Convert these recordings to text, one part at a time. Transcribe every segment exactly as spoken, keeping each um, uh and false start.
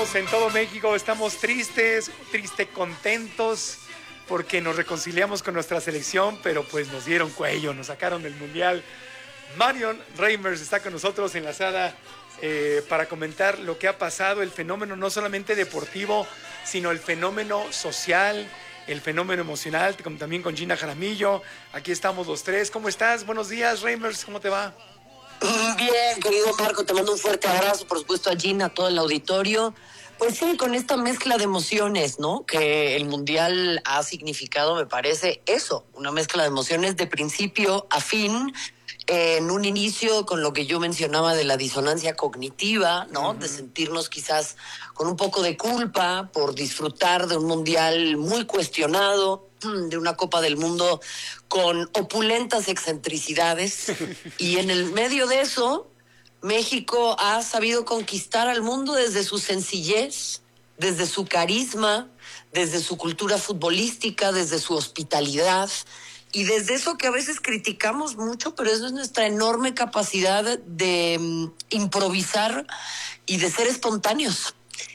En todo México estamos tristes, triste contentos, porque nos reconciliamos con nuestra selección, pero pues nos dieron cuello, nos sacaron del Mundial. Marion Reimers está con nosotros enlazada eh, para comentar lo que ha pasado, el fenómeno no solamente deportivo, sino el fenómeno social, el fenómeno emocional, como también con Gina Jaramillo. Aquí estamos los tres. ¿Cómo estás? Buenos días, Reimers, ¿cómo te va? Bien, querido Marco, te mando un fuerte abrazo, por supuesto a Gina, a todo el auditorio. Pues sí, con esta mezcla de emociones, ¿no? Que el Mundial ha significado, me parece, eso, una mezcla de emociones de principio a fin, eh, en un inicio con lo que yo mencionaba de la disonancia cognitiva, ¿no? Uh-huh. De sentirnos quizás con un poco de culpa por disfrutar de un Mundial muy cuestionado, de una Copa del Mundo con opulentas excentricidades, y en el medio de eso México ha sabido conquistar al mundo desde su sencillez, desde su carisma, desde su cultura futbolística, desde su hospitalidad y desde eso que a veces criticamos mucho, pero eso es nuestra enorme capacidad de um, improvisar y de ser espontáneos.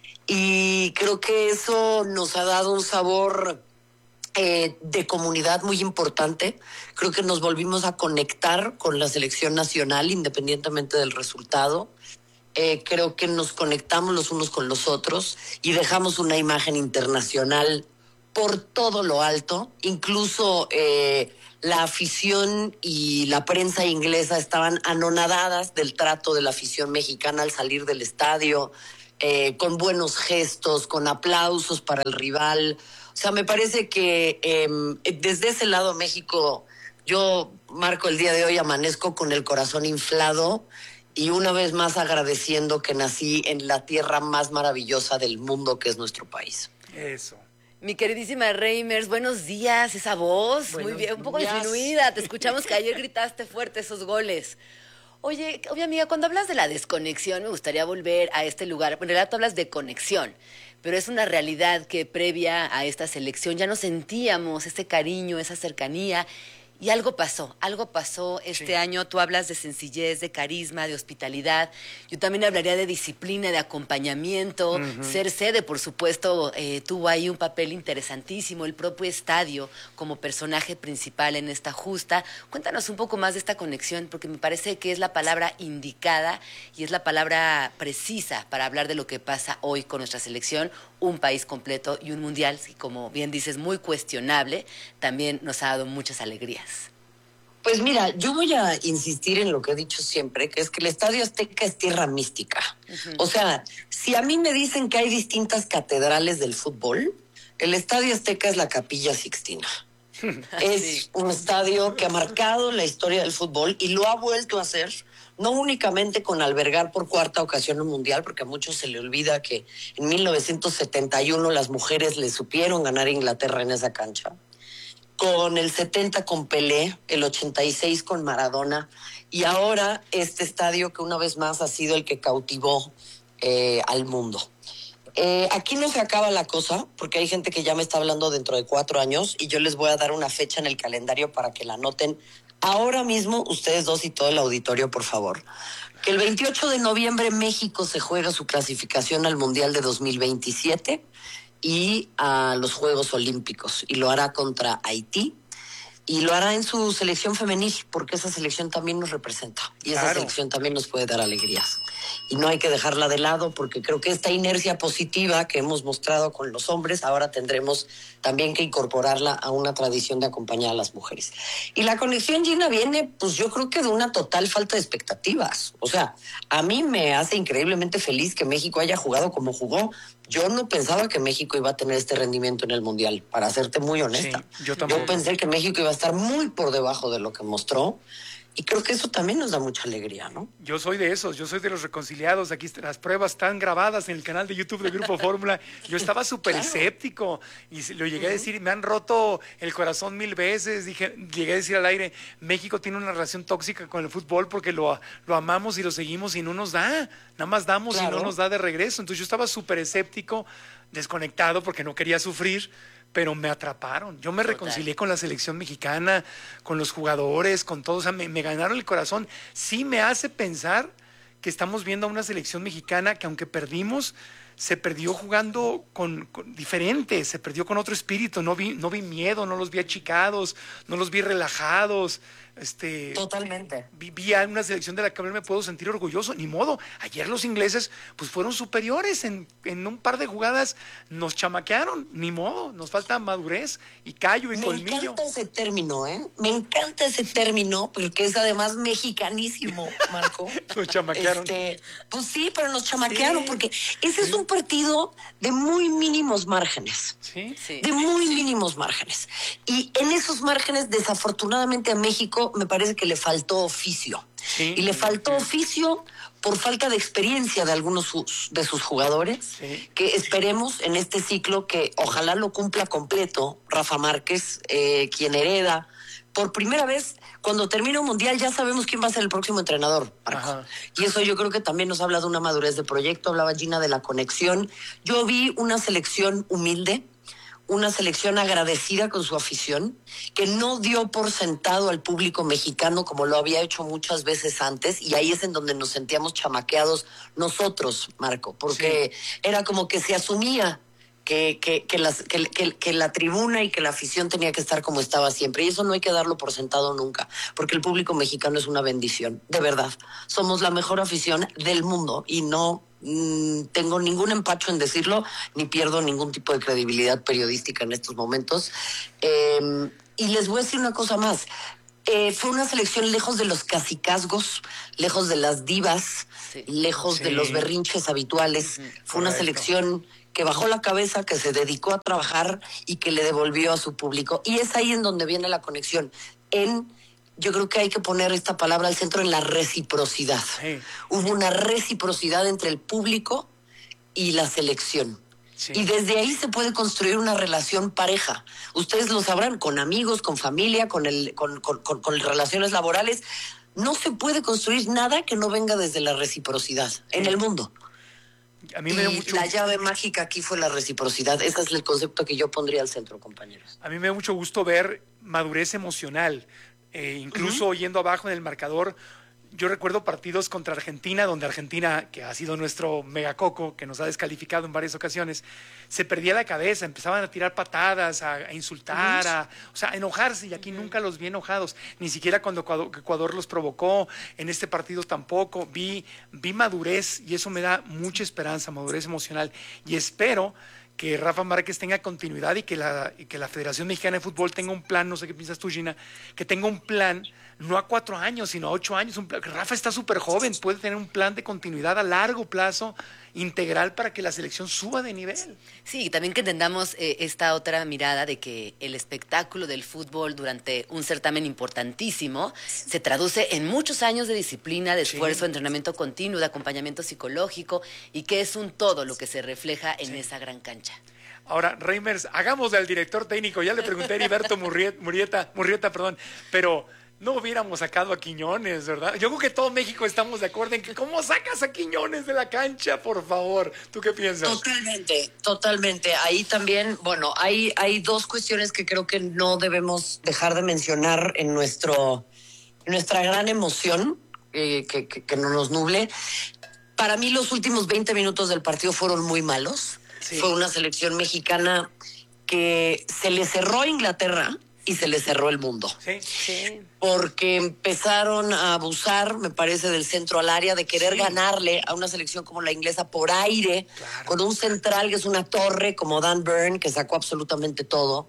Y creo que eso nos ha dado un sabor Eh, de comunidad muy importante. Creo que nos volvimos a conectar con la selección nacional independientemente del resultado. Eh, creo que nos conectamos los unos con los otros y dejamos una imagen internacional por todo lo alto. Incluso eh, la afición y la prensa inglesa estaban anonadadas del trato de la afición mexicana al salir del estadio, eh, con buenos gestos, con aplausos para el rival. O sea, me parece que eh, desde ese lado México, yo, Marco, el día de hoy amanezco con el corazón inflado y una vez más agradeciendo que nací en la tierra más maravillosa del mundo, que es nuestro país. Eso. Mi queridísima Reimers, buenos días, esa voz, buenos muy bien, un poco días. disminuida, te escuchamos que ayer gritaste fuerte esos goles. Oye, oye amiga, cuando hablas de la desconexión, me gustaría volver a este lugar. En realidad tú hablas de conexión, pero es una realidad que previa a esta selección ya no sentíamos ese cariño, esa cercanía, y algo pasó, algo pasó este sí. año. Tú hablas de sencillez, de carisma, de hospitalidad. Yo también hablaría de disciplina, de acompañamiento. Uh-huh. Ser sede, por supuesto, eh, tuvo ahí un papel interesantísimo. El propio estadio como personaje principal en esta justa. Cuéntanos un poco más de esta conexión, porque me parece que es la palabra indicada y es la palabra precisa para hablar de lo que pasa hoy con nuestra selección. Un país completo y un mundial, que como bien dices, muy cuestionable, también nos ha dado muchas alegrías. Pues mira, yo voy a insistir en lo que he dicho siempre, que es que el Estadio Azteca es tierra mística. Uh-huh. O sea, si a mí me dicen que hay distintas catedrales del fútbol, el Estadio Azteca es la Capilla Sixtina. Es sí. un estadio que ha marcado la historia del fútbol y lo ha vuelto a hacer, no únicamente con albergar por cuarta ocasión un mundial, porque a muchos se le olvida que en mil novecientos setenta y uno las mujeres le supieron ganar a Inglaterra en esa cancha, con el setenta con Pelé, el ochenta y seis con Maradona, y ahora este estadio que una vez más ha sido el que cautivó eh, al mundo. Eh, aquí no se acaba la cosa, porque hay gente que ya me está hablando dentro de cuatro años y yo les voy a dar una fecha en el calendario para que la anoten ahora mismo, ustedes dos y todo el auditorio, por favor. Que el veintiocho de noviembre México se juega su clasificación al Mundial de dos mil veintisiete y a los Juegos Olímpicos, y lo hará contra Haití. Y lo hará en su selección femenil, porque esa selección también nos representa. Y esa claro. selección también nos puede dar alegrías. Y no hay que dejarla de lado, porque creo que esta inercia positiva que hemos mostrado con los hombres, ahora tendremos también que incorporarla a una tradición de acompañar a las mujeres. Y la conexión, Gina, viene, pues yo creo que de una total falta de expectativas. O sea, a mí me hace increíblemente feliz que México haya jugado como jugó. Yo no pensaba que México iba a tener este rendimiento en el Mundial, para serte muy honesta. Sí, yo, yo pensé que México iba a estar muy por debajo de lo que mostró, y creo que eso también nos da mucha alegría, ¿no? Yo soy de esos, yo soy de los reconciliados. Aquí las pruebas están grabadas en el canal de YouTube de Grupo Fórmula. Yo estaba súper claro. escéptico y lo llegué uh-huh. a decir, me han roto el corazón mil veces. Dije, llegué a decir al aire, México tiene una relación tóxica con el fútbol porque lo, lo amamos y lo seguimos y no nos da. Nada más damos claro. y no nos da de regreso. Entonces yo estaba súper escéptico, desconectado porque no quería sufrir. Pero me atraparon. Yo me Total. reconcilié con la selección mexicana, con los jugadores, con todos. O sea, me, me ganaron el corazón. Sí me hace pensar que estamos viendo a una selección mexicana que, aunque perdimos, se perdió jugando con, con diferente, se perdió con otro espíritu, no vi, no vi miedo, no los vi achicados, no los vi relajados. Este, Totalmente. Vi, vi a una selección de la que me puedo sentir orgulloso, ni modo. Ayer los ingleses pues fueron superiores en, en un par de jugadas, nos chamaquearon, ni modo, nos falta madurez y callo y Me colmillo. Me encanta ese término, ¿eh? Me encanta ese término, porque es además mexicanísimo, Marco. Nos chamaquearon. Este, pues sí, pero nos chamaquearon, Sí. porque ese sí. es un partido de muy mínimos márgenes. Sí, Sí. De muy mínimos márgenes. Y en esos márgenes, desafortunadamente, a México me parece que le faltó oficio. Sí. Y le faltó Sí. oficio por falta de experiencia de algunos sus, de sus jugadores, Sí. que esperemos en este ciclo que ojalá lo cumpla completo Rafa Márquez, eh, quien hereda. Por primera vez, cuando termine un mundial, ya sabemos quién va a ser el próximo entrenador, Marco. Ajá. Y eso yo creo que también nos habla de una madurez de proyecto. Hablaba Gina de la conexión. Yo vi una selección humilde, una selección agradecida con su afición, que no dio por sentado al público mexicano como lo había hecho muchas veces antes, y ahí es en donde nos sentíamos chamaqueados nosotros, Marco, porque sí. era como que se asumía que, que, que, las, que, que, que la tribuna y que la afición tenía que estar como estaba siempre, y eso no hay que darlo por sentado nunca, porque el público mexicano es una bendición, de verdad. Somos la mejor afición del mundo y no mmm, tengo ningún empacho en decirlo, ni pierdo ningún tipo de credibilidad periodística en estos momentos. Eh, y les voy a decir una cosa más. Eh, fue una selección lejos de los cacicazgos, lejos de las divas, sí. lejos sí. de los berrinches habituales. Uh-huh. Fue Correcto. Una selección que bajó la cabeza, que se dedicó a trabajar y que le devolvió a su público. Y es ahí en donde viene la conexión. En, yo creo que hay que poner esta palabra al centro, en la reciprocidad. Sí. Hubo una reciprocidad entre el público y la selección. Sí. Y desde ahí se puede construir una relación pareja. Ustedes lo sabrán, con amigos, con familia, con, el, con, con, con, con relaciones laborales. No se puede construir nada que no venga desde la reciprocidad sí. en el mundo. A mí me y da mucho... la llave mágica aquí fue la reciprocidad. Ese es el concepto que yo pondría al centro, compañeros. A mí me da mucho gusto ver madurez emocional. Eh, incluso uh-huh. yendo abajo en el marcador, yo recuerdo partidos contra Argentina, donde Argentina, que ha sido nuestro megacoco, que nos ha descalificado en varias ocasiones, se perdía la cabeza, empezaban a tirar patadas, a, a insultar, uh-huh. a, o sea, a enojarse, y aquí uh-huh. nunca los vi enojados, ni siquiera cuando Ecuador, Ecuador los provocó, en este partido tampoco, vi, vi madurez, y eso me da mucha esperanza, madurez emocional, y espero que Rafa Márquez tenga continuidad y que, la, y que la Federación Mexicana de Fútbol tenga un plan, no sé qué piensas tú, Gina, que tenga un plan, no a cuatro años, sino a ocho años. Un plan, Rafa está súper joven, puede tener un plan de continuidad a largo plazo, integral, para que la selección suba de nivel. Sí, y también que entendamos eh, esta otra mirada de que el espectáculo del fútbol durante un certamen importantísimo se traduce en muchos años de disciplina, de esfuerzo, sí. entrenamiento continuo, de acompañamiento psicológico, y que es un todo lo que se refleja en sí. esa gran cancha. Ahora, Reimers, hagámosle al director técnico. Ya le pregunté a Heriberto Murrieta, Murrieta, Murrieta, perdón, pero no hubiéramos sacado a Quiñones, ¿verdad? Yo creo que todo México estamos de acuerdo en que ¿cómo sacas a Quiñones de la cancha, por favor? ¿Tú qué piensas? Totalmente, totalmente. Ahí también, bueno, hay, hay dos cuestiones que creo que no debemos dejar de mencionar en nuestro, en nuestra gran emoción, eh, que, que, que no nos nuble. Para mí los últimos veinte minutos del partido fueron muy malos. Sí. Fue una selección mexicana que se le cerró a Inglaterra y se le cerró el mundo. Sí, sí. Porque empezaron a abusar, me parece, del centro al área, de querer sí. ganarle a una selección como la inglesa por aire, claro. con un central que es una torre como Dan Burn, que sacó absolutamente todo.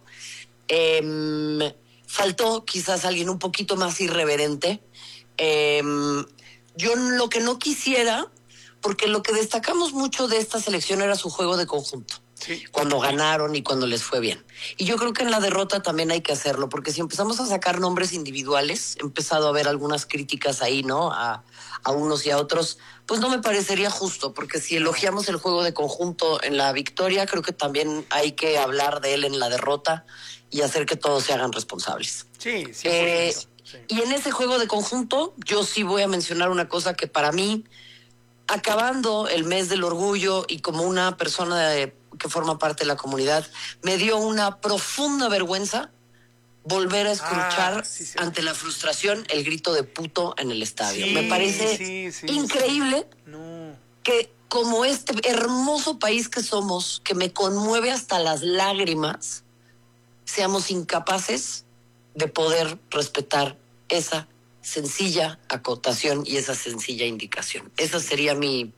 Eh, faltó quizás alguien un poquito más irreverente. Eh, yo lo que no quisiera, porque lo que destacamos mucho de esta selección era su juego de conjunto. Sí. Cuando ganaron y cuando les fue bien. Y yo creo que en la derrota también hay que hacerlo, porque si empezamos a sacar nombres individuales, he empezado a ver algunas críticas ahí, ¿no? A, a unos y a otros, pues no me parecería justo, porque si elogiamos el juego de conjunto en la victoria, creo que también hay que hablar de él en la derrota y hacer que todos se hagan responsables. Sí, sí. Eh, sí. Y en ese juego de conjunto, yo sí voy a mencionar una cosa que para mí, acabando el mes del orgullo y como una persona de, que forma parte de la comunidad, me dio una profunda vergüenza volver a escuchar ah, sí, sí. ante la frustración el grito de puto en el estadio. Sí, me parece sí, sí, increíble sí. No. que como este hermoso país que somos, que me conmueve hasta las lágrimas, seamos incapaces de poder respetar esa sencilla acotación y esa sencilla indicación. Esa sería mi,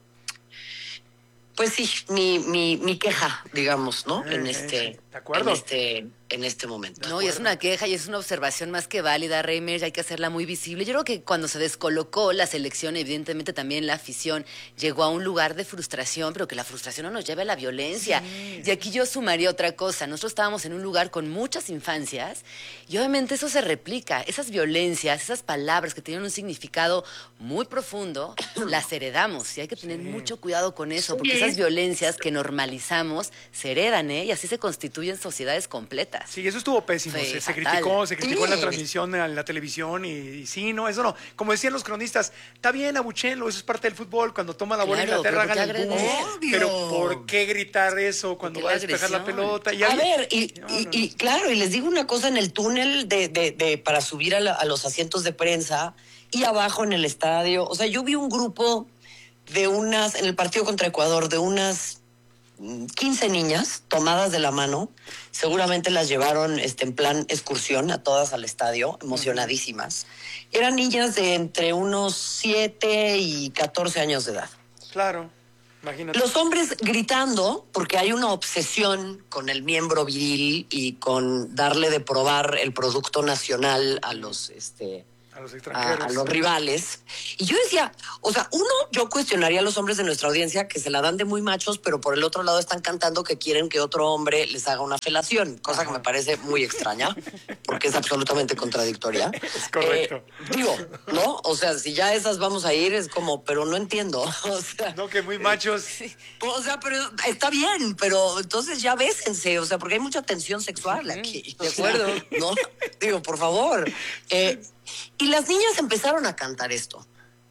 pues sí, mi, mi, mi queja, digamos, ¿no? Eh, en eh, este, ¿de acuerdo? en este, en este momento. No, y es una queja y es una observación más que válida, Reimers, hay que hacerla muy visible. Yo creo que cuando se descolocó la selección, evidentemente también la afición llegó a un lugar de frustración, pero que la frustración no nos lleve a la violencia. Sí. Y aquí yo sumaría otra cosa. Nosotros estábamos en un lugar con muchas infancias y obviamente eso se replica. Esas violencias, esas palabras que tienen un significado muy profundo, las heredamos y hay que tener Sí. mucho cuidado con eso, porque Sí. esas violencias que normalizamos se heredan, ¿eh? Y así se constituyen sociedades completas. Sí, eso estuvo pésimo. Sí, se, se fatal. criticó, se criticó en la Sí. transmisión, en la televisión, y, y sí, no, eso no. Como decían los cronistas, está bien, abuchenlo, eso es parte del fútbol. Cuando toma la bola Claro, Inglaterra, pero ¿por hagan qué el boom. agredir? Obvio. Pero ¿por qué gritar eso cuando qué va a la despejar la agresión? pelota? Y A alguien- ver, y, No, y- no. y claro, y les digo una cosa, en el túnel de, de, de para subir a, la- a los asientos de prensa y abajo en el estadio, o sea, yo vi un grupo de unas, en el partido contra Ecuador, de unas mm, quince niñas tomadas de la mano, seguramente las llevaron este, en plan excursión a todas al estadio, emocionadísimas. Eran niñas de entre unos siete y catorce años de edad. Claro, imagínate. Los hombres gritando, porque hay una obsesión con el miembro viril y con darle de probar el producto nacional a los, este, A los a, extranjeros. a los rivales. Y yo decía, o sea, uno, yo cuestionaría a los hombres de nuestra audiencia que se la dan de muy machos, pero por el otro lado están cantando que quieren que otro hombre les haga una felación, cosa que me parece muy extraña, porque es absolutamente contradictoria. Es correcto. Eh, digo, ¿no? O sea, si ya esas vamos a ir, es como, pero no entiendo. O sea, No, que muy machos. o sea, pero está bien, pero entonces ya bésense, o sea, porque hay mucha tensión sexual aquí. de acuerdo. ¿No? Digo, por favor. Eh, y las niñas empezaron a cantar esto.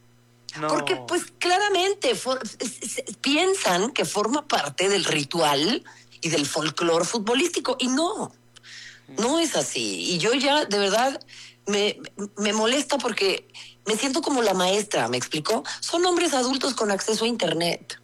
No. Porque, pues, claramente for- es- es- piensan que forma parte del ritual y del folclore futbolístico. Y no, no es así. Y yo ya, de verdad, me, me molesta porque me siento como la maestra, ¿me explicó? Son hombres adultos con acceso a Internet.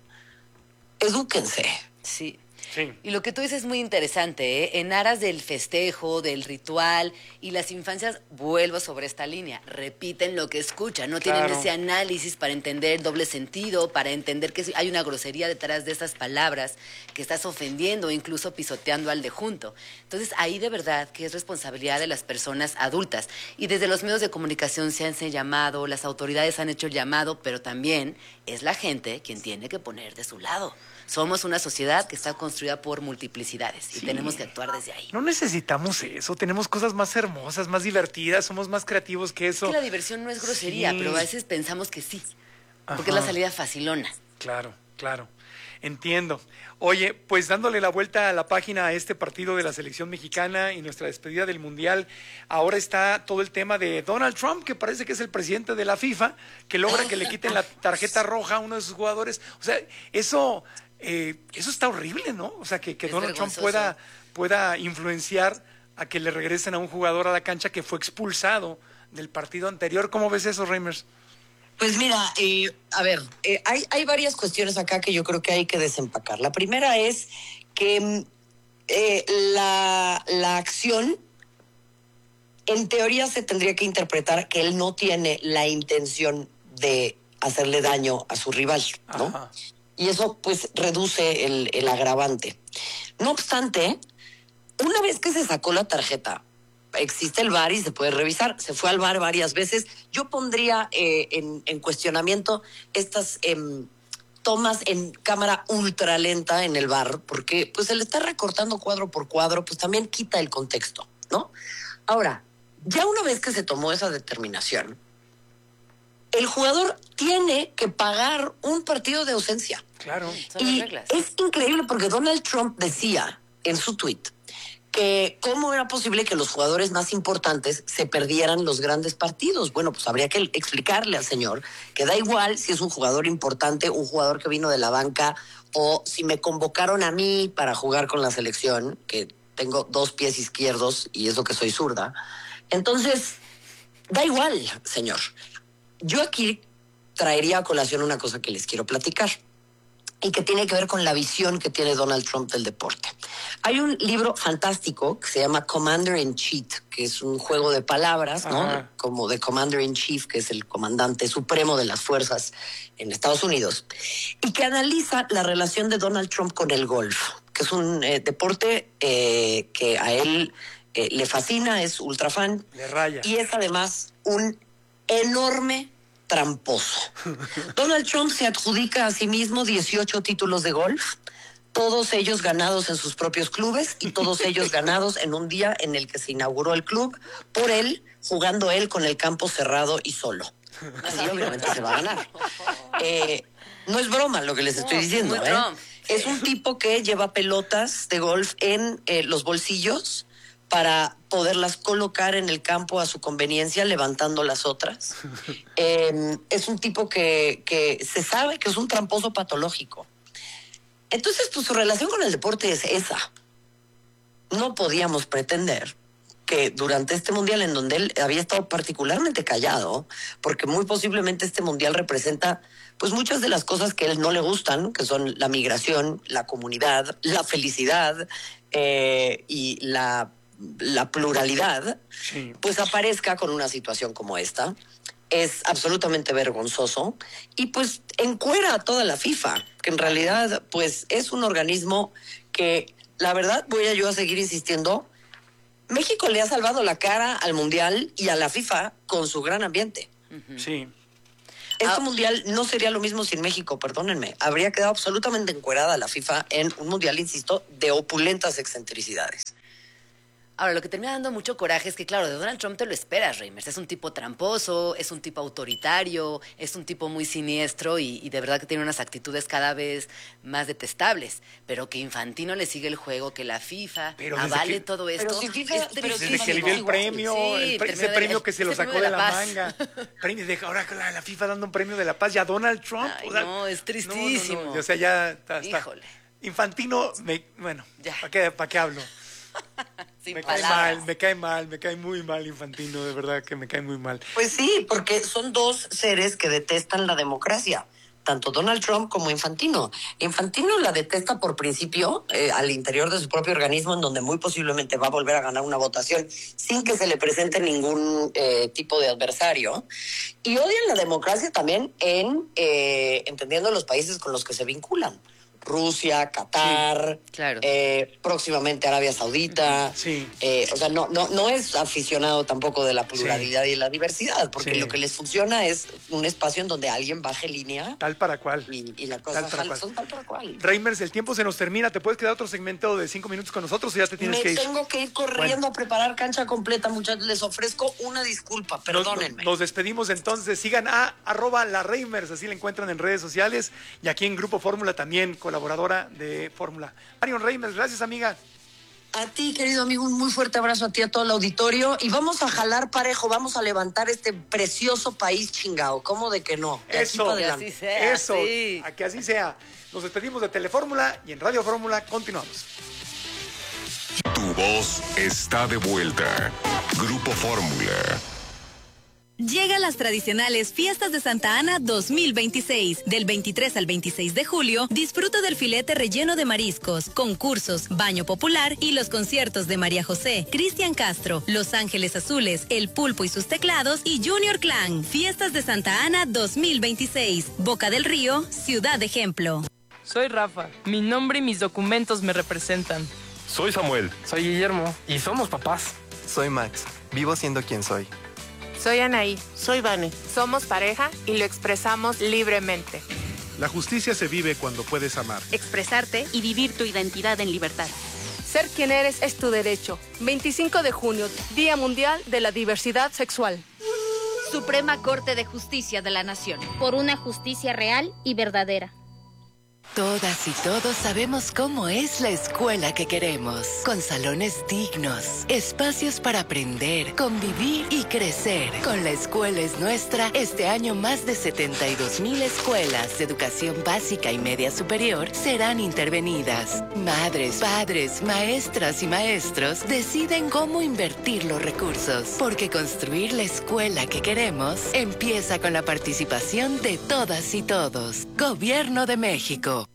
Edúquense. Sí. Sí. Y lo que tú dices es muy interesante, ¿eh? En aras del festejo, del ritual, y las infancias, vuelvo sobre esta línea, repiten lo que escuchan, no Claro. tienen ese análisis para entender doble sentido, para entender que hay una grosería detrás de esas palabras, que estás ofendiendo o incluso pisoteando al de junto. Entonces, ahí de verdad que es responsabilidad de las personas adultas. Y desde los medios de comunicación se han hecho llamado, las autoridades han hecho el llamado, pero también es la gente quien tiene que poner de su lado. Somos una sociedad que está construida por multiplicidades y tenemos que actuar desde ahí. No necesitamos eso, tenemos cosas más hermosas, más divertidas, somos más creativos que Es eso. que la diversión no es grosería, Sí. pero a veces pensamos que sí, porque Ajá. es la salida facilona. Claro, claro. Entiendo. Oye, pues dándole la vuelta a la página a este partido de la selección mexicana y nuestra despedida del Mundial, ahora está todo el tema de Donald Trump, que parece que es el presidente de la FIFA, que logra que le quiten la tarjeta roja a uno de sus jugadores. O sea, eso, eh, eso está horrible, ¿no? O sea, que, que Es Donald Trump vergonzoso. pueda, pueda influenciar a que le regresen a un jugador a la cancha que fue expulsado del partido anterior. ¿Cómo ves eso, Reimers? Pues mira, eh, a ver, eh, hay, hay varias cuestiones acá que yo creo que hay que desempacar. La primera es que mm, eh, la, la acción, en teoría se tendría que interpretar que él no tiene la intención de hacerle daño a su rival, ¿no? Ajá. Y eso pues reduce el, el agravante. No obstante, una vez que se sacó la tarjeta, existe el V A R y se puede revisar. Se fue al V A R varias veces. Yo pondría eh, en, en cuestionamiento estas em, tomas en cámara ultra lenta en el V A R, porque pues se le está recortando cuadro por cuadro, pues también quita el contexto, ¿no? Ahora, ya una vez que se tomó esa determinación, el jugador tiene que pagar un partido de ausencia. Claro. Son Y las reglas. es increíble porque Donald Trump decía en su tweet que cómo era posible que los jugadores más importantes se perdieran los grandes partidos. Bueno, pues habría que explicarle al señor que da igual si es un jugador importante, un jugador que vino de la banca, o si me convocaron a mí para jugar con la selección, que tengo dos pies izquierdos y eso que soy zurda. Entonces, da igual, señor. Yo aquí traería a colación una cosa que les quiero platicar. y que tiene que ver con la visión que tiene Donald Trump del deporte. Hay un libro fantástico que se llama Commander in Chief, que es un juego de palabras, ¿no? Ajá. Como de Commander in Chief, que es el comandante supremo de las fuerzas en Estados Unidos, y que analiza la relación de Donald Trump con el golf, que es un eh, deporte eh, que a él eh, le fascina, es ultra fan. Le raya. Y es además un enorme tramposo. Donald Trump se adjudica a sí mismo dieciocho títulos de golf, todos ellos ganados en sus propios clubes y todos ellos ganados en un día en el que se inauguró el club por él, jugando él con el campo cerrado y solo. Así obviamente se va a ganar. Eh, no es broma lo que les estoy No, diciendo, muy ¿eh? Trump. Es un tipo que lleva pelotas de golf en eh, los bolsillos para poderlas colocar en el campo a su conveniencia, levantando las otras. Eh, es un tipo que, que se sabe que es un tramposo patológico. Entonces, pues su relación con el deporte es esa. No podíamos pretender que durante este mundial, en donde él había estado particularmente callado, porque muy posiblemente este mundial representa pues muchas de las cosas que a él no le gustan, que son la migración, la comunidad, la felicidad eh, y la la pluralidad, Sí. pues aparezca con una situación como esta. Es absolutamente vergonzoso y pues encuera a toda la FIFA, que en realidad pues es un organismo que, la verdad, voy a yo a seguir insistiendo, México le ha salvado la cara al Mundial y a la FIFA con su gran ambiente. Sí. Este Ah. mundial no sería lo mismo sin México, perdónenme. Habría quedado absolutamente encuerada la FIFA en un mundial, insisto, de opulentas excentricidades. Ahora, lo que termina dando mucho coraje es que, claro, de Donald Trump te lo esperas, Reimers. Es un tipo tramposo, es un tipo autoritario, es un tipo muy siniestro y, y de verdad que tiene unas actitudes cada vez más detestables. Pero que Infantino le sigue el juego, que la FIFA Pero desde avale que- todo esto. Pero si FIFA- es pero si Desde tristísimo. que le dio el igual. premio, Sí, el pre- ese premio de- premio que se es lo el sacó premio de de la la paz. manga. Premio de ahora la, la FIFA dando un premio de la paz y a Donald Trump. Ay, o sea, no, es tristísimo. no, no, no. O sea, ya está. está. Híjole. Infantino, me, bueno, Ya. ¿para qué, para qué hablo? Sin Me cae palabras. mal, me cae mal, me cae muy mal Infantino, de verdad que me cae muy mal. Pues sí, porque son dos seres que detestan la democracia, tanto Donald Trump como Infantino. Infantino la detesta por principio eh, al interior de su propio organismo, en donde muy posiblemente va a volver a ganar una votación sin que se le presente ningún eh, tipo de adversario. Y odian la democracia también en eh, entendiendo los países con los que se vinculan. Rusia, Qatar, Sí, claro. eh, próximamente Arabia Saudita. Sí. Eh, o sea, no, no, no es aficionado tampoco de la pluralidad y la diversidad, porque Sí. lo que les funciona es un espacio en donde alguien baje línea Tal para cual. y, y la cosa Tal para cual. son tal para cual. Reimers, el tiempo se nos termina. ¿Te puedes quedar otro segmento de cinco minutos con nosotros o ya te tienes Me que ir? tengo que ir corriendo Bueno. a preparar cancha completa, muchachos. Les ofrezco una disculpa, Nos- perdónenme. Nos, despedimos entonces. Sigan a arroba la Reimers, así la encuentran en redes sociales. Y aquí en Grupo Fórmula también, colaboradora de Fórmula. Marion Reimers, gracias amiga. A ti, querido amigo, un muy fuerte abrazo a ti, a todo el auditorio. Y vamos a jalar parejo, vamos a levantar este precioso país chingado. ¿Cómo de que no? De aquí Eso, pa' adelante. así sea, eso, sí. a que así sea. Nos despedimos de Telefórmula y en Radio Fórmula continuamos. Tu voz está de vuelta. Grupo Fórmula. Llegan las tradicionales Fiestas de Santa Ana dos mil veintiséis. Del veintitrés al veintiséis de julio, disfruta del filete relleno de mariscos, concursos, baño popular y los conciertos de María José, Cristian Castro, Los Ángeles Azules, El Pulpo y sus teclados y Junior Clan. Fiestas de Santa Ana dos mil veintiséis. Boca del Río, Ciudad Ejemplo. Soy Rafa. Mi nombre y mis documentos me representan. Soy Samuel. Soy Guillermo y somos papás. Soy Max, vivo siendo quien soy. Soy Anaí. Soy Vane. Somos pareja y lo expresamos libremente. La justicia se vive cuando puedes amar. Expresarte y vivir tu identidad en libertad. Ser quien eres es tu derecho. veinticinco de junio, Día Mundial de la Diversidad Sexual. Suprema Corte de Justicia de la Nación. Por una justicia real y verdadera. Todas y todos sabemos cómo es la escuela que queremos, con salones dignos, espacios para aprender, convivir y crecer. Con La Escuela es Nuestra, este año más de setenta y dos mil escuelas de educación básica y media superior serán intervenidas. Madres, padres, maestras y maestros deciden cómo invertir los recursos, porque construir la escuela que queremos empieza con la participación de todas y todos. Gobierno de México.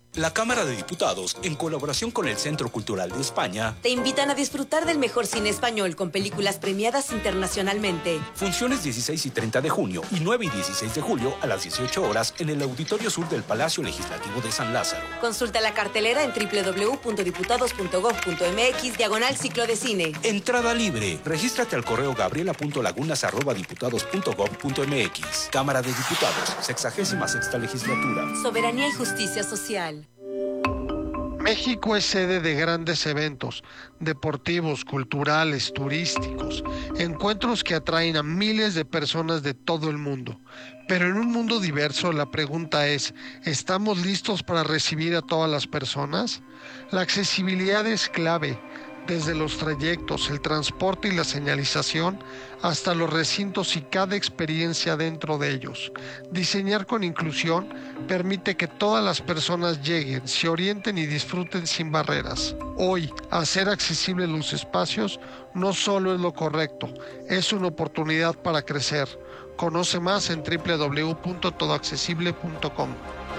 La Cámara de Diputados, en colaboración con el Centro Cultural de España, te invitan a disfrutar del mejor cine español con películas premiadas internacionalmente. Funciones dieciséis y treinta de junio y nueve y dieciséis de julio a las dieciocho horas en el Auditorio Sur del Palacio Legislativo de San Lázaro. Consulta la cartelera en doble u doble u doble u punto diputados punto gob punto eme equis diagonal ciclo de cine. Entrada libre. Regístrate al correo gabriela punto lagunas arroba diputados punto gob punto eme equis. Cámara de Diputados, sexagésima sexta legislatura. Soberanía y justicia social. México es sede de grandes eventos deportivos, culturales, turísticos, encuentros que atraen a miles de personas de todo el mundo. Pero en un mundo diverso, la pregunta es, ¿estamos listos para recibir a todas las personas? La accesibilidad es clave, desde los trayectos, el transporte y la señalización, hasta los recintos y cada experiencia dentro de ellos. Diseñar con inclusión permite que todas las personas lleguen, se orienten y disfruten sin barreras. Hoy, hacer accesibles los espacios no solo es lo correcto, es una oportunidad para crecer. Conoce más en doble u doble u doble u punto todo accesible punto com.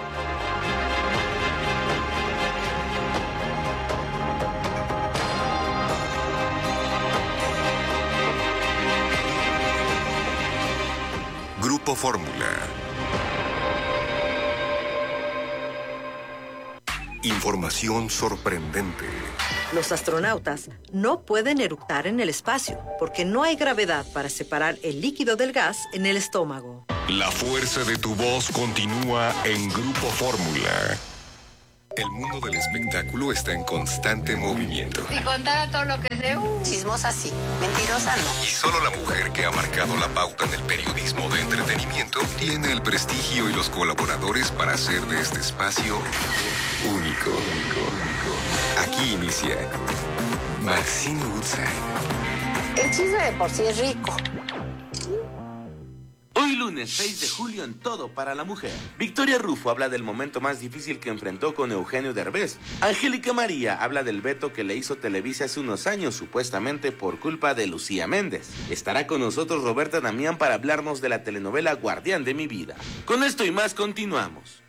Grupo Fórmula. Información sorprendente. Los astronautas no pueden eructar en el espacio porque no hay gravedad para separar el líquido del gas en el estómago. La fuerza de tu voz continúa en Grupo Fórmula. El mundo del espectáculo está en constante movimiento. Y contara todo lo que sé, uh, chismosa sí, mentirosa no. Y solo la mujer que ha marcado la pauta en el periodismo de entretenimiento tiene el prestigio y los colaboradores para hacer de este espacio único. Aquí inicia Maxine Woodside. El chisme de por sí es rico. Hoy lunes seis de julio en Todo para la Mujer. Victoria Rufo habla del momento más difícil que enfrentó con Eugenio Derbez. Angélica María habla del veto que le hizo Televisa hace unos años, supuestamente por culpa de Lucía Méndez. Estará con nosotros Roberta Damián para hablarnos de la telenovela Guardián de mi vida. Con esto y más continuamos.